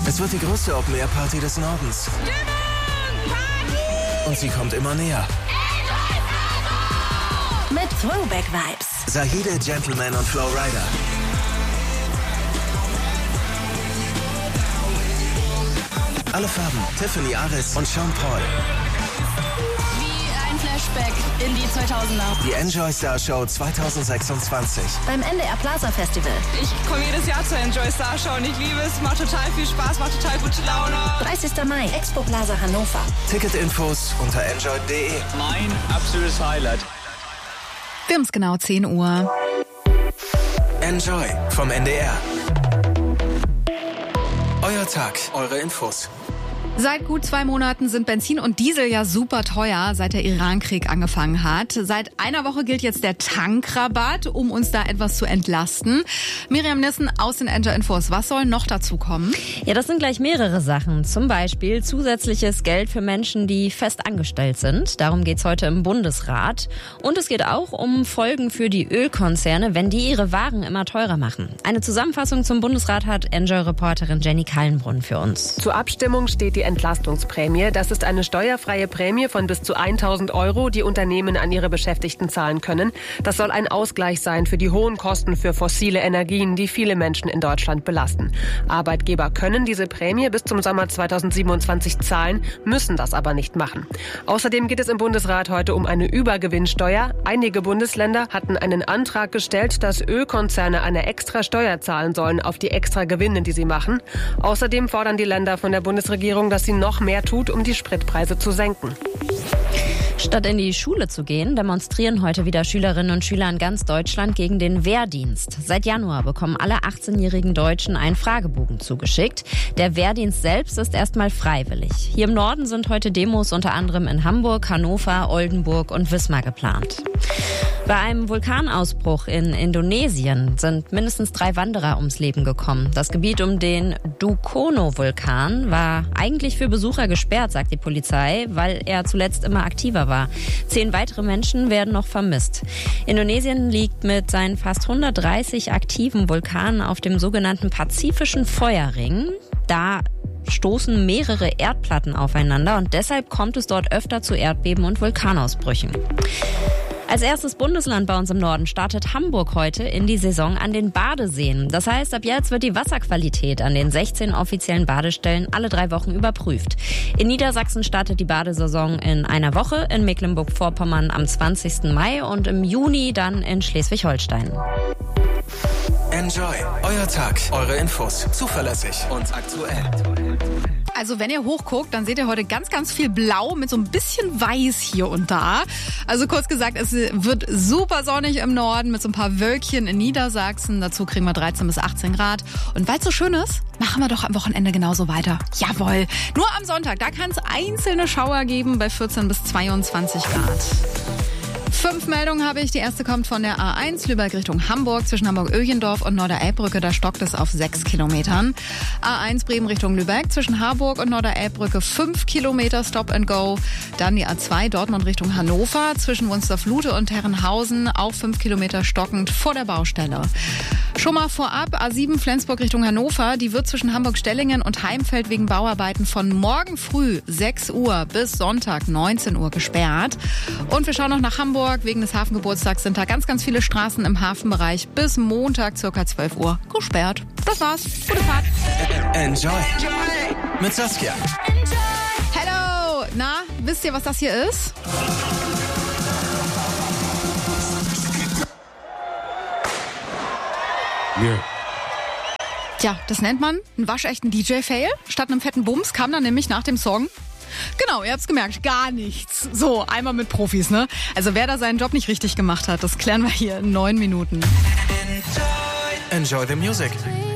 Es wird die größte Open-Air-Party des Nordens. Und sie kommt immer näher. Mit Throwback-Vibes. Zahide, Gentleman und Flow Rider. Alle Farben, Tiffany Aris und Sean Paul. Wie ein Flashback in die 2000er. Die Enjoy Star Show 2026. Beim NDR Plaza Festival. Ich komme jedes Jahr zur Enjoy Star Show und ich liebe es. Macht total viel Spaß, macht total gute Laune. 30. Mai, Expo Plaza Hannover. Ticketinfos unter enjoy.de. Mein absolutes Highlight. Wir haben es genau 10 Uhr. Enjoy vom NDR. Euer Tag, eure Infos. Seit gut 2 Monaten sind Benzin und Diesel ja super teuer, seit der Irankrieg angefangen hat. Seit einer Woche gilt jetzt der Tankrabatt, um uns da etwas zu entlasten. Miriam Nissen aus den Enjoy Infos. Was soll noch dazu kommen? Ja, das sind gleich mehrere Sachen. Zum Beispiel zusätzliches Geld für Menschen, die fest angestellt sind. Darum geht's heute im Bundesrat. Und es geht auch um Folgen für die Ölkonzerne, wenn die ihre Waren immer teurer machen. Eine Zusammenfassung zum Bundesrat hat Enjoy-Reporterin Jenny Kallenbrunn für uns. Zur Abstimmung steht die Entlastungsprämie. Das ist eine steuerfreie Prämie von bis zu 1.000 €, die Unternehmen an ihre Beschäftigten zahlen können. Das soll ein Ausgleich sein für die hohen Kosten für fossile Energien, die viele Menschen in Deutschland belasten. Arbeitgeber können diese Prämie bis zum Sommer 2027 zahlen, müssen das aber nicht machen. Außerdem geht es im Bundesrat heute um eine Übergewinnsteuer. Einige Bundesländer hatten einen Antrag gestellt, dass Ölkonzerne eine extra Steuer zahlen sollen auf die extra Gewinne, die sie machen. Außerdem fordern die Länder von der Bundesregierung, dass sie noch mehr tut, um die Spritpreise zu senken. Statt in die Schule zu gehen, demonstrieren heute wieder Schülerinnen und Schüler in ganz Deutschland gegen den Wehrdienst. Seit Januar bekommen alle 18-jährigen Deutschen einen Fragebogen zugeschickt. Der Wehrdienst selbst ist erstmal freiwillig. Hier im Norden sind heute Demos unter anderem in Hamburg, Hannover, Oldenburg und Wismar geplant. Bei einem Vulkanausbruch in Indonesien sind mindestens 3 Wanderer ums Leben gekommen. Das Gebiet um den Dukono-Vulkan war eigentlich für Besucher gesperrt, sagt die Polizei, weil er zuletzt immer aktiver war. 10 weitere Menschen werden noch vermisst. Indonesien liegt mit seinen fast 130 aktiven Vulkanen auf dem sogenannten Pazifischen Feuerring. Da stoßen mehrere Erdplatten aufeinander und deshalb kommt es dort öfter zu Erdbeben und Vulkanausbrüchen. Als erstes Bundesland bei uns im Norden startet Hamburg heute in die Saison an den Badeseen. Das heißt, ab jetzt wird die Wasserqualität an den 16 offiziellen Badestellen alle 3 Wochen überprüft. In Niedersachsen startet die Badesaison in einer Woche, in Mecklenburg-Vorpommern am 20. Mai und im Juni dann in Schleswig-Holstein. Enjoy, euer Tag, eure Infos, zuverlässig und aktuell. Also wenn ihr hochguckt, dann seht ihr heute ganz, ganz viel Blau mit so ein bisschen Weiß hier und da. Also kurz gesagt, es wird super sonnig im Norden mit so ein paar Wölkchen in Niedersachsen. Dazu kriegen wir 13 bis 18 Grad. Und weil es so schön ist, machen wir doch am Wochenende genauso weiter. Jawohl. Nur am Sonntag, da kann es einzelne Schauer geben bei 14 bis 22 Grad. 5 Meldungen habe ich. Die erste kommt von der A1 Lübeck Richtung Hamburg zwischen Hamburg-Öhlendorf und Norderelbbrücke. Da stockt es auf 6 Kilometern. A1 Bremen Richtung Lübeck zwischen Harburg und Norderelbbrücke 5 Kilometer Stop and Go. Dann die A2 Dortmund Richtung Hannover zwischen Wunstorf-Lute und Herrenhausen auch 5 Kilometer stockend vor der Baustelle. Schon mal vorab, A7 Flensburg Richtung Hannover. Die wird zwischen Hamburg-Stellingen und Heimfeld wegen Bauarbeiten von morgen früh 6 Uhr bis Sonntag 19 Uhr gesperrt. Und wir schauen noch nach Hamburg. Wegen des Hafengeburtstags sind da ganz, ganz viele Straßen im Hafenbereich bis Montag ca. 12 Uhr gesperrt. Das war's. Gute Fahrt. Enjoy mit Saskia. Hello. Na, wisst ihr, was das hier ist? Yeah. Tja, das nennt man einen waschechten DJ-Fail. Statt einem fetten Bums kam dann nämlich nach dem Song... Genau, ihr habt's gemerkt, gar nichts. So, einmal mit Profis, ne? Also wer da seinen Job nicht richtig gemacht hat, das klären wir hier in 9 Minuten. Enjoy the music.